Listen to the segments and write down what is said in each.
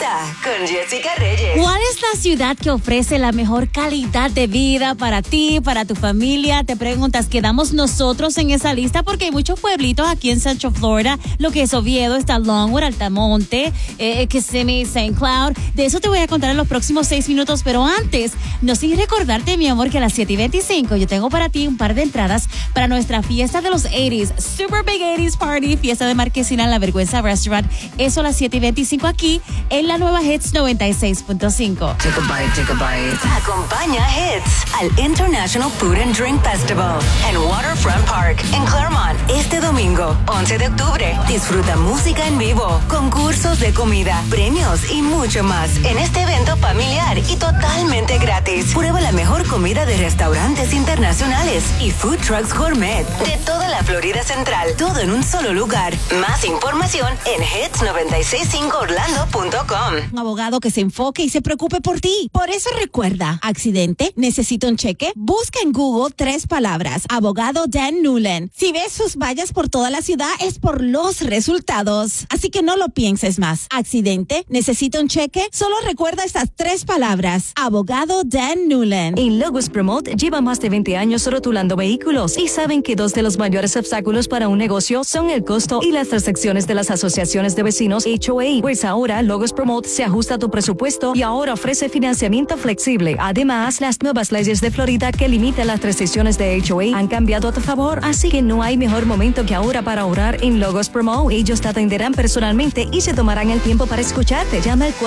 Cita con Jessica Reyes. ¿Cuál es la ciudad que ofrece la mejor calidad de vida para ti, para tu familia? Te preguntas, ¿quedamos nosotros en esa lista? Porque hay muchos pueblitos aquí en Central Florida, lo que es Oviedo, está Longwood, Altamonte, Kissimmee, St. Cloud. De eso te voy a contar en los próximos 6 minutos, pero antes, no sin recordarte, mi amor, que a las 7:25 yo tengo para ti un par de entradas para nuestra fiesta de los 80s, Super Big 80s Party, fiesta de Marquesina en La Vergüenza Restaurant. Eso a las 7:25 aquí en la nueva Hits 96.5. Take a bite, take a bite. Acompaña Hits al International Food and Drink Festival en Waterfront Park en Claremont. Este domingo, 11 de octubre, disfruta música en vivo, concursos de comida, premios y mucho más en este evento familiar y totalmente gratis. Prueba la mejor comida de restaurantes internacionales y food trucks gourmet de toda la Florida Central. Todo en un solo lugar. Más información en hits965orlando.com. Un abogado que se enfoque y se preocupe por ti. Por eso recuerda, accidente, necesito un cheque. Busca en Google 3 palabras. Abogado Dan Newland. Si ves sus vallas por toda la ciudad es por los resultados. Así que no lo pienses más. Accidente, necesito un cheque. Solo recuerda estas 3 palabras. Abogado Dan Newland. En Logos Promote lleva más de 20 años rotulando vehículos y saben que 2 de los mayores obstáculos para un negocio son el costo y las transacciones de las asociaciones de vecinos HOA. Pues ahora Logos Promote se ajusta a tu presupuesto y ahora ofrece financiamiento flexible. Además, las nuevas leyes de Florida que limitan las restricciones de HOA han cambiado a tu favor, así que no hay mejor momento que ahora para ahorrar en Logos Promote. Ellos te atenderán personalmente y se tomarán el tiempo para escucharte. Llama al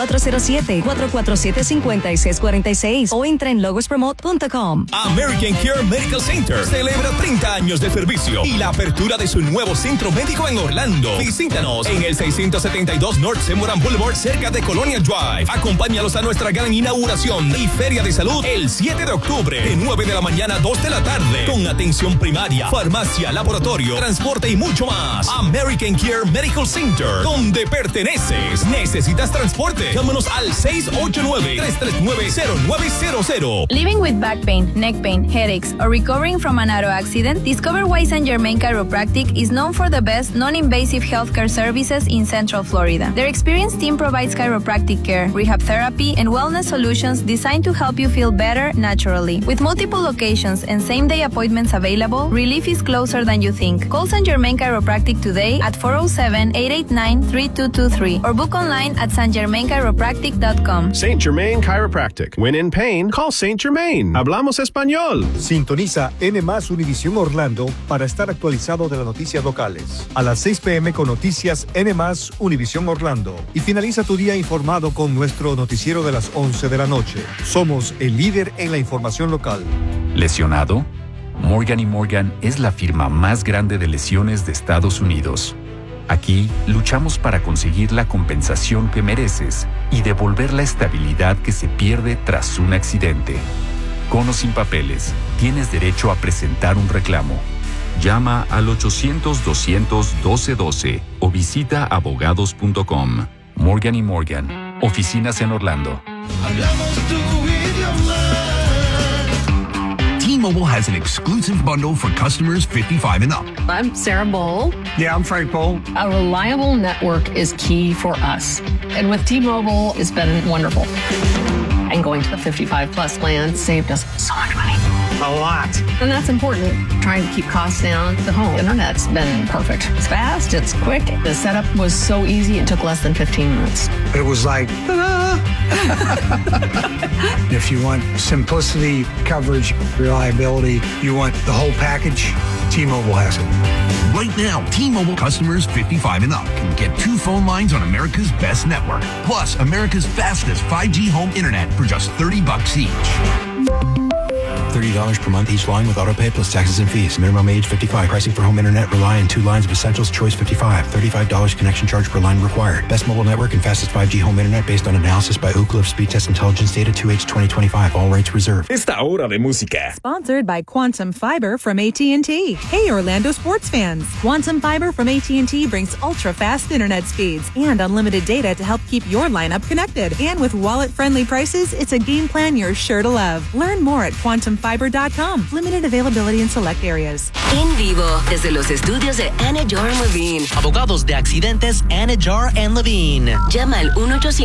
407-447-5646 o entra en logospromote.com. American Care Medical Center celebra 30 años de servicio y la apertura de su nuevo centro médico en Orlando. Visítanos en el 672 North Semoran Boulevard, cerca de Colonial Drive. Acompáñalos a nuestra gran inauguración y Feria de Salud el 7 de octubre, de 9 de la mañana a 2 de la tarde, con atención primaria, farmacia, laboratorio, transporte y mucho más. American Care Medical Center, donde perteneces. ¿Necesitas transporte? Llámanos al 689-339-0900. Living with back pain, neck pain, headaches, or recovering from an auto accident, discover why St. Germain Chiropractic is known for the best non-invasive healthcare services in Central Florida. Their experienced team provides chiropractic care, rehab therapy, and wellness solutions designed to help you feel better naturally. With multiple locations and same-day appointments available, relief is closer than you think. Call St. Germain Chiropractic today at 407-889-3223 or book online at stgermainchiropractic.com. St. Germain Chiropractic. When in pain, call St. Germain. Hablamos español. Sintoniza N+ Univisión Orlando para estar actualizado de las noticias locales. A las 6 p.m. con noticias N+ Univisión Orlando. Y finaliza tu día informado con nuestro noticiero de las 11 de la noche. Somos el líder en la información local. ¿Lesionado? Morgan & Morgan es la firma más grande de lesiones de Estados Unidos. Aquí luchamos para conseguir la compensación que mereces y devolver la estabilidad que se pierde tras un accidente. Con o sin papeles, tienes derecho a presentar un reclamo. Llama al 800-200-1212 o visita abogados.com. Morgan & Morgan, oficinas en Orlando. Hablamos tu idioma. T-Mobile has an exclusive bundle for customers 55 and up. I'm Sarah Bowl. Yeah, I'm Frank Bowl. A reliable network is key for us. And with T-Mobile, it's been wonderful. And going to the 55 plus plan saved us so much money. A lot. And that's important. Trying to keep costs down. The home internet's been perfect. It's fast, it's quick. The setup was so easy, it took less than 15 minutes. It was like, ta-da! If you want simplicity, coverage, reliability, you want the whole package, T-Mobile has it. Right now, T-Mobile customers 55 and up can get 2 phone lines on America's best network, plus America's fastest 5G home internet for just $30 each. $30 per month each line with autopay plus taxes and fees. Minimum age 55. Pricing for home internet rely on 2 lines of Essentials. Choice 55. $35 connection charge per line required. Best mobile network and fastest 5G home internet based on analysis by Ookla of Speed Test Intelligence Data 2H 2025. All rates reserved. Esta hora de música. Sponsored by Quantum Fiber from AT&T. Hey, Orlando sports fans. Quantum Fiber from AT&T brings ultra-fast internet speeds and unlimited data to help keep your lineup connected. And with wallet-friendly prices, it's a game plan you're sure to love. Learn more at quantumfiber.com. Limited availability in select areas. En vivo, desde los estudios de Anidjar & Levine. Abogados de accidentes Anidjar & Levine. Llama al 1-800